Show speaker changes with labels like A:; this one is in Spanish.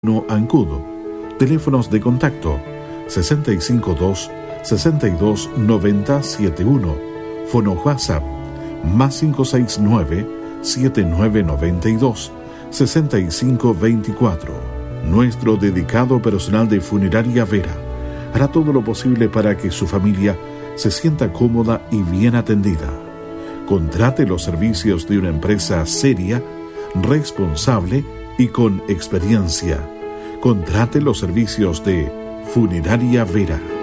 A: No Ancudo. Teléfonos de contacto 652 62 90 71. Fono WhatsApp más 569 7992 6524. Nuestro dedicado personal de Funeraria Vera hará todo lo posible para que su familia se sienta cómoda y bien atendida. Contrate los servicios de una empresa seria, responsable y con experiencia. Contrate los servicios de Funeraria Vera.